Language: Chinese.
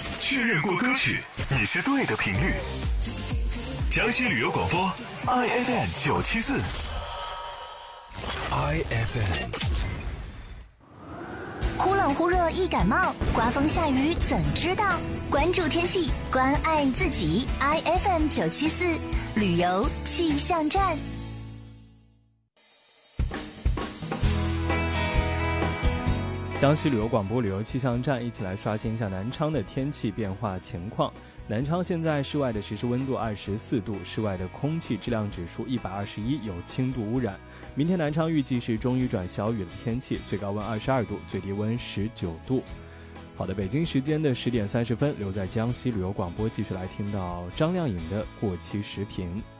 确认过歌曲，你是对的频率。江西旅游广播 IFM 974 IFM。 忽冷忽热易感冒，刮风下雨怎知道？关注天气，关爱自己。IFM 974旅游气象站。 江西旅游广播旅游气象站，一起来刷新一下南昌的天气变化情况。南昌现在室外的实时温度24度，室外的空气质量指数121，有轻度污染。明天南昌预计是中雨转小雨的天气，最高温22度，最低温19度。好的，北京时间的10点30分，留在江西旅游广播继续来听到张靓颖的过期食品。